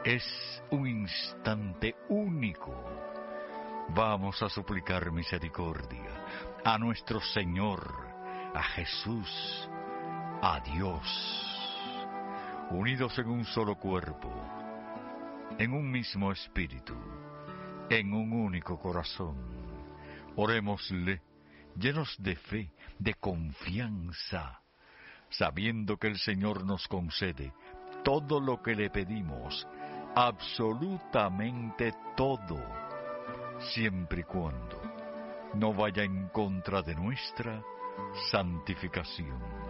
Es un instante único. Vamos a suplicar misericordia a nuestro Señor, a Jesús, a Dios, unidos en un solo cuerpo, en un mismo espíritu, en un único corazón. Orémosle, llenos de fe, de confianza, sabiendo que el Señor nos concede todo lo que le pedimos, absolutamente todo, siempre y cuando no vaya en contra de nuestra santificación.